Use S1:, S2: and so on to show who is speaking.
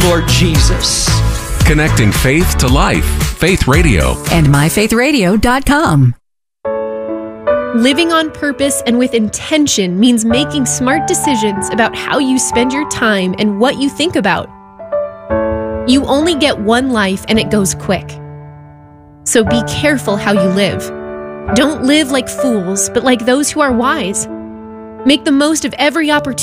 S1: Lord Jesus.
S2: Connecting faith to life. Faith Radio.
S3: And myfaithradio.com.
S4: Living on purpose and with intention means making smart decisions about how you spend your time and what you think about. You only get one life and it goes quick. So be careful how you live. Don't live like fools, but like those who are wise. Make the most of every opportunity